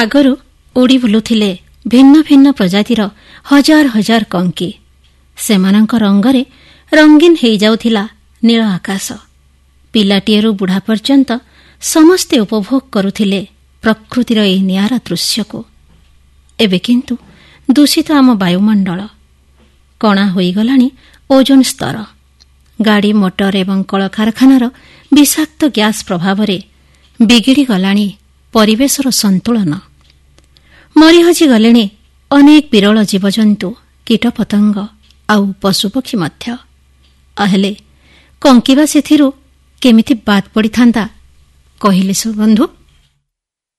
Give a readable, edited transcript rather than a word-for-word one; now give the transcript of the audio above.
ଆଗରୁ ଉଡ଼ି ବୁଲୁଥିଲେ ଭିନ୍ନ ଭିନ୍ନ ପ୍ରଜାତିର ହଜାର ହଜାର କଙ୍କି। ସେମାନଙ୍କ ରଙ୍ଗରେ ରଙ୍ଗୀନ ହୋଇଯାଉଥିଲା ନୀଳ ଆକାଶ। ପିଲାଟିଏରୁ ବୁଢ଼ା ପର୍ଯ୍ୟନ୍ତ ସମସ୍ତେ ଉପଭୋଗ କରୁଥିଲେ ପ୍ରକୃତିର ଏହି ନିଆରା ଦୃଶ୍ୟକୁ। ଏବେ କିନ୍ତୁ ଦୂଷିତ ଆମ ବାୟୁମଣ୍ଡଳ। କଣା ହୋଇଗଲାଣି ଓଜୋନ୍ ସ୍ତର। ଗାଡ଼ି ମଟର ଏବଂ କଳକାରଖାନାର ବିଷାକ୍ତ ଗ୍ୟାସ୍ ପ୍ରଭାବରେ ବିଗିଡ଼ି ଗଲାଣି ପରିବେଶର ସନ୍ତୁଳନ। ମରିହଜି ଗଲେଣି ଅନେକ ବିରଳ ଜୀବଜନ୍ତୁ, କୀଟପତଙ୍ଗ ଆଉ ପଶୁପକ୍ଷୀ ମଧ୍ୟ। ହେଲେ କଙ୍କିବା ସେଥିରୁ କେମିତି ବାଦ୍ ପଡ଼ିଥାନ୍ତା କହିଲେ ବନ୍ଧୁ?